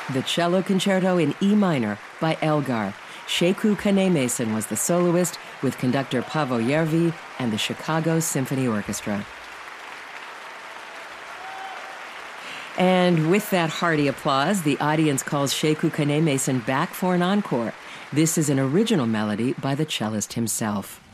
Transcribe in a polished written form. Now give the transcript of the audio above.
The Cello Concerto in E minor by Elgar. Sheku Kanemason was the soloist with conductor Paavo Järvi and the Chicago Symphony Orchestra. And with that hearty applause, the audience calls Sheku Kanemason back for an encore. This is an original melody by the cellist himself.